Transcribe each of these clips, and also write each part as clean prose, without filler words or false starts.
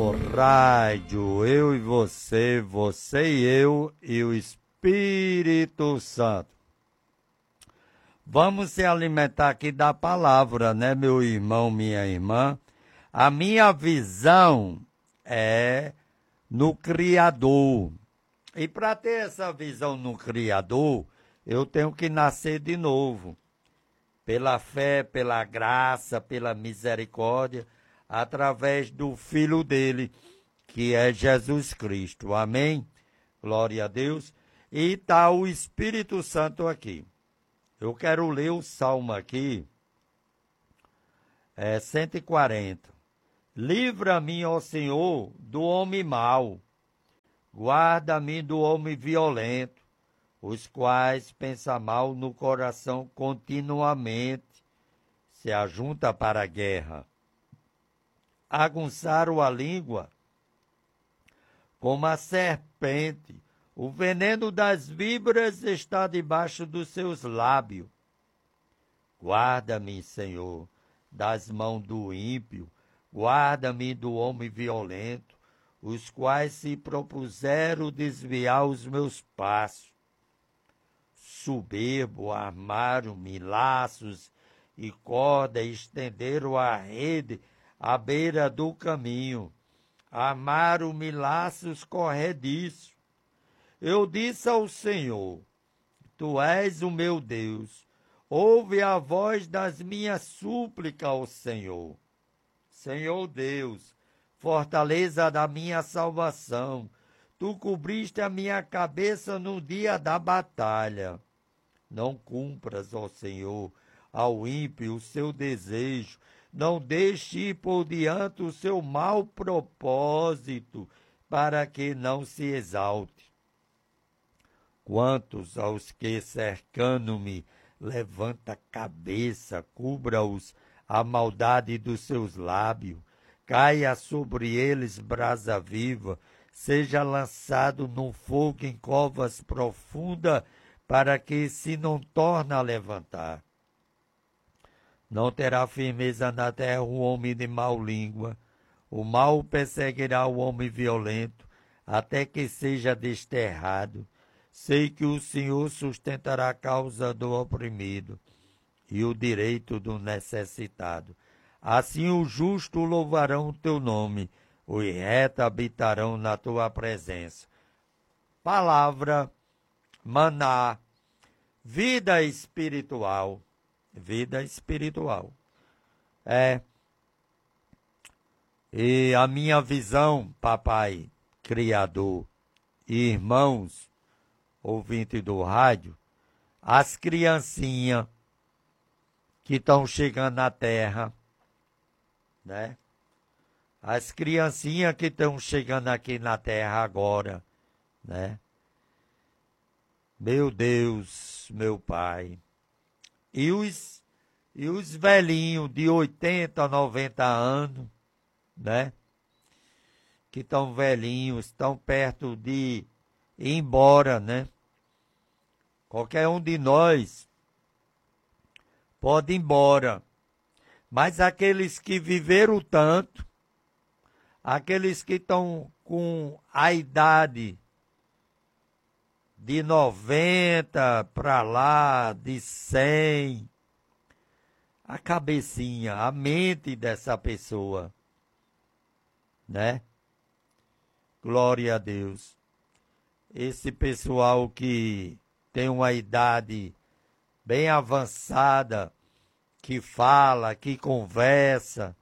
no rádio, eu e você, você e eu e o Espírito Santo. Vamos se alimentar aqui da palavra, né, meu irmão, minha irmã? A minha visão é no Criador. E para ter essa visão no Criador, eu tenho que nascer de novo. Pela fé, pela graça, pela misericórdia, através do Filho dele, que é Jesus Cristo. Amém? Glória a Deus. E está o Espírito Santo aqui. Eu quero ler o Salmo aqui, 140. Livra-me, ó Senhor, do homem mau. Guarda-me do homem violento, os quais pensam mal no coração continuamente, se ajunta para a guerra. Aguçaram a língua como a serpente, o veneno das víboras está debaixo dos seus lábios. Guarda-me, Senhor, das mãos do ímpio, guarda-me do homem violento, os quais se propuseram desviar os meus passos. Soberbo, armaram-me laços e corda, estenderam a rede à beira do caminho. Armaram-me laços corrediços. Eu disse ao Senhor, Tu és o meu Deus, ouve a voz das minhas súplicas ao Senhor. Senhor Deus, fortaleza da minha salvação, Tu cobriste a minha cabeça no dia da batalha. Não cumpras, ó Senhor, ao ímpio o seu desejo, não deixe ir por diante o seu mau propósito, para que não se exalte. Quantos aos que cercando-me levanta a cabeça, cubra-os a maldade dos seus lábios, caia sobre eles brasa viva, seja lançado no fogo em covas profundas, para que se não torne a levantar. Não terá firmeza na terra o homem de mau língua, o mal perseguirá o homem violento, até que seja desterrado. Sei que o Senhor sustentará a causa do oprimido e o direito do necessitado. Assim os justos louvarão o teu nome, os retos habitarão na tua presença. Palavra, maná, vida espiritual. Vida espiritual. E a minha visão, papai, Criador, e irmãos, ouvinte do rádio, as criancinhas que estão chegando na terra, né? As criancinhas que estão chegando aqui na terra agora, né? Meu Deus, meu Pai. E os velhinhos de 80, 90 anos, né? Que estão velhinhos, estão perto de ir embora, né? Qualquer um de nós pode ir embora. Mas aqueles que viveram tanto, aqueles que estão com a idade de 90 para lá, de 100, a cabecinha, a mente dessa pessoa, né? Glória a Deus. Esse pessoal que tem uma idade bem avançada, que fala, que conversa,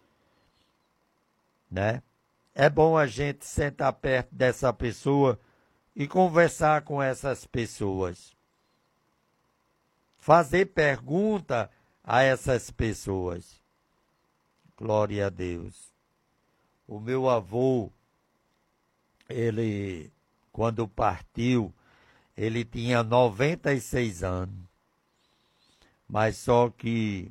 né? É bom a gente sentar perto dessa pessoa e conversar com essas pessoas. Fazer pergunta a essas pessoas. Glória a Deus. O meu avô, ele, quando partiu, ele tinha 96 anos. Mas só que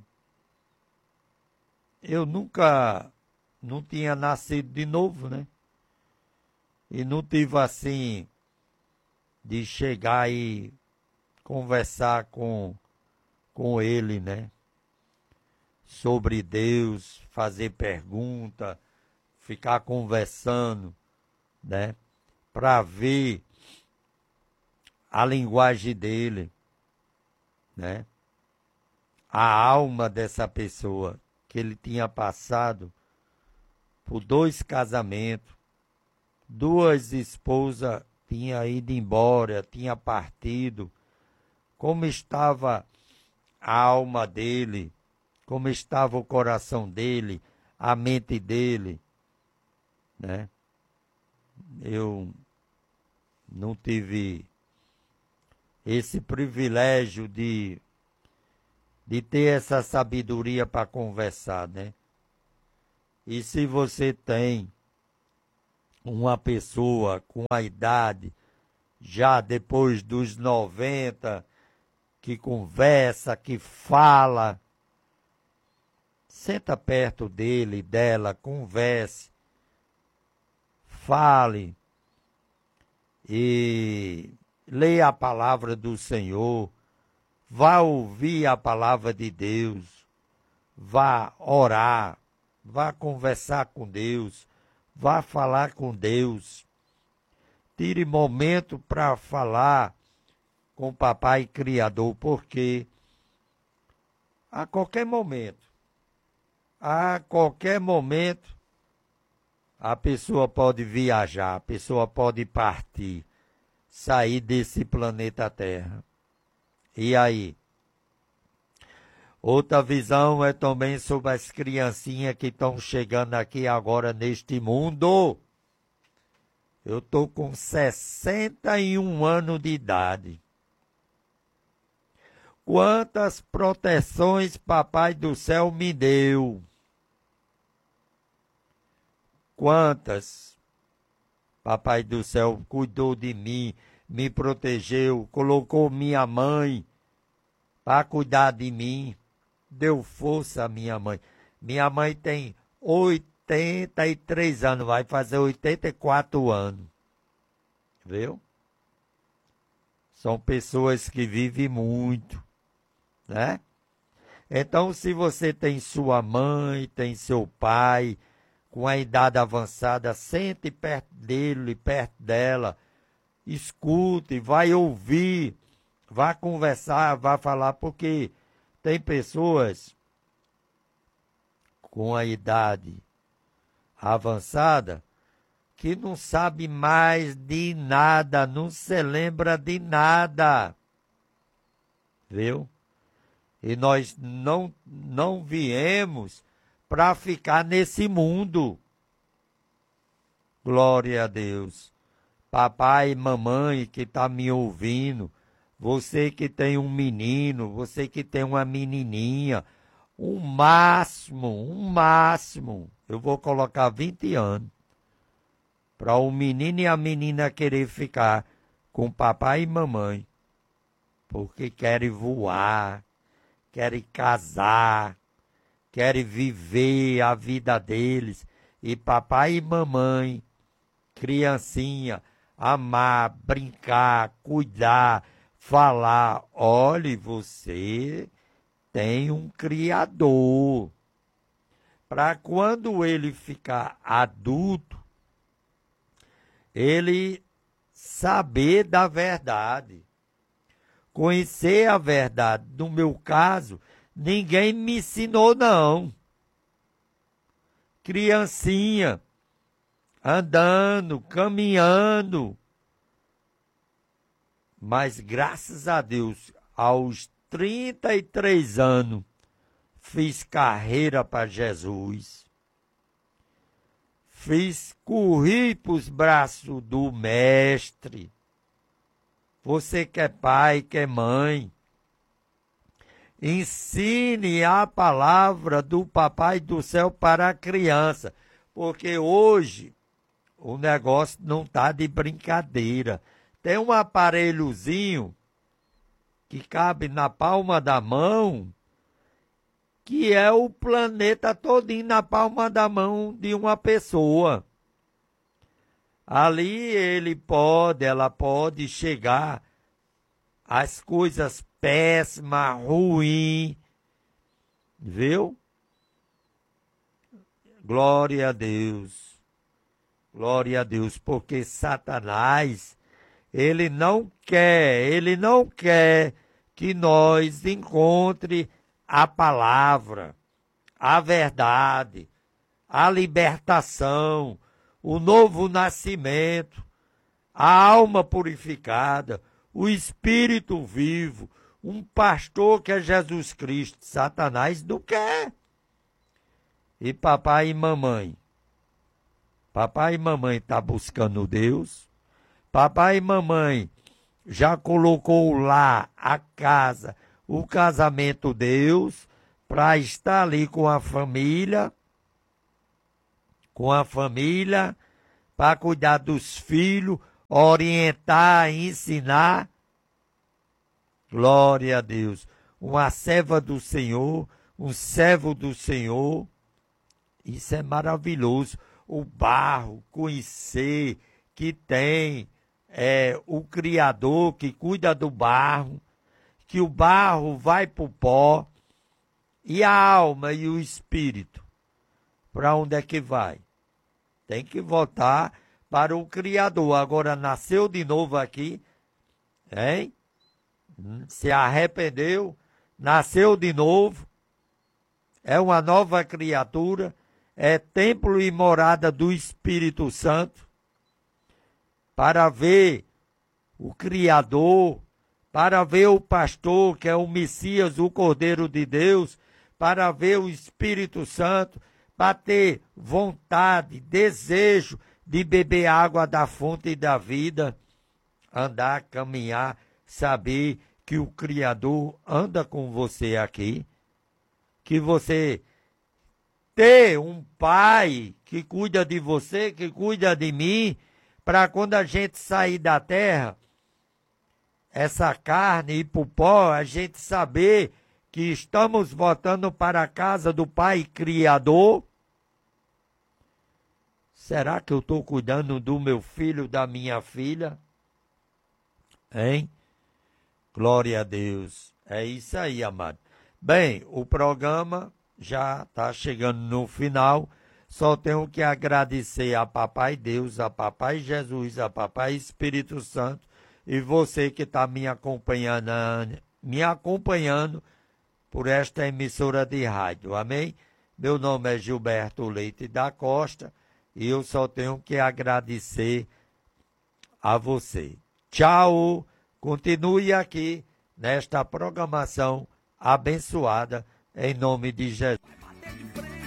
eu não tinha nascido de novo, né? E não tive assim de chegar e conversar com ele, né? Sobre Deus, fazer pergunta, ficar conversando, né? Para ver a linguagem dele, né? A alma dessa pessoa, que ele tinha passado por 2 casamentos, 2 esposas tinha ido embora, tinha partido, como estava a alma dele, como estava o coração dele, a mente dele, né? Eu não tive esse privilégio de ter essa sabedoria para conversar, né? E se você tem uma pessoa com a idade, já depois dos 90, que conversa, que fala, senta perto dele, dela, converse, fale e leia a palavra do Senhor, vá ouvir a palavra de Deus, vá orar, vá conversar com Deus, vá falar com Deus. Tire momento para falar com o Papai Criador, porque a qualquer momento, a pessoa pode viajar, a pessoa pode partir, sair desse planeta Terra. E aí? Outra visão é também sobre as criancinhas que estão chegando aqui agora neste mundo. Eu estou com 61 anos de idade. Quantas proteções Papai do Céu me deu? Quantas? Papai do Céu cuidou de mim, me protegeu, colocou minha mãe para cuidar de mim, deu força à minha mãe. Minha mãe tem 83 anos, vai fazer 84 anos. Viu? São pessoas que vivem muito, né? Então, se você tem sua mãe, tem seu pai, com a idade avançada, sente perto dele, perto dela, escute, vai ouvir, vai conversar, vai falar, porque tem pessoas com a idade avançada que não sabe mais de nada, não se lembra de nada, viu? E nós não viemos para ficar nesse mundo. Glória a Deus. Papai e mamãe que está me ouvindo, você que tem um menino, você que tem uma menininha, um máximo, eu vou colocar 20 anos, para o menino e a menina querer ficar com papai e mamãe, porque querem voar, querem casar, querem viver a vida deles, e papai e mamãe, criancinha, amar, brincar, cuidar, falar, olhe, você tem um Criador. Para quando ele ficar adulto, ele saber da verdade, conhecer a verdade. No meu caso, ninguém me ensinou, não. Criancinha, andando, caminhando. Mas graças a Deus, aos 33 anos, fiz carreira para Jesus. Corri para os braços do Mestre. Você que é pai, que é mãe, ensine a palavra do Papai do Céu para a criança, porque hoje o negócio não está de brincadeira. Tem um aparelhozinho que cabe na palma da mão, que é o planeta todinho na palma da mão de uma pessoa. Ali ela pode chegar às coisas péssimas, ruins, viu? Glória a Deus. Glória a Deus, porque Satanás, ele não quer que nós encontre a palavra, a verdade, a libertação, o novo nascimento, a alma purificada, o Espírito vivo, um pastor que é Jesus Cristo. Satanás não quer. E papai e mamãe? Papai e mamãe estão buscando Deus. Papai e mamãe já colocou lá a casa, o casamento Deus, para estar ali com a família, para cuidar dos filhos, orientar, ensinar. Glória a Deus. Uma serva do Senhor, um servo do Senhor. Isso é maravilhoso. O barro, conhecer que tem o Criador que cuida do barro, que o barro vai para o pó, e a alma e o espírito, para onde é que vai? Tem que voltar para o Criador. Agora nasceu de novo aqui, hein? Se arrependeu, nasceu de novo, é uma nova criatura, é templo e morada do Espírito Santo, para ver o Criador, para ver o pastor, que é o Messias, o Cordeiro de Deus, para ver o Espírito Santo, para ter vontade, desejo de beber água da fonte da vida, andar, caminhar, saber que o Criador anda com você aqui, que você ter um pai que cuida de você, que cuida de mim, para quando a gente sair da terra, essa carne ir para o pó, a gente saber que estamos voltando para a casa do Pai Criador. Será que eu estou cuidando do meu filho, da minha filha? Hein? Glória a Deus. É isso aí, amado. Bem, o programa já está chegando no final. Só tenho que agradecer a Papai Deus, a Papai Jesus, a Papai Espírito Santo e você que está me acompanhando por esta emissora de rádio. Amém? Meu nome é Gilberto Leite da Costa e eu só tenho que agradecer a você. Tchau! Continue aqui nesta programação abençoada em nome de Jesus.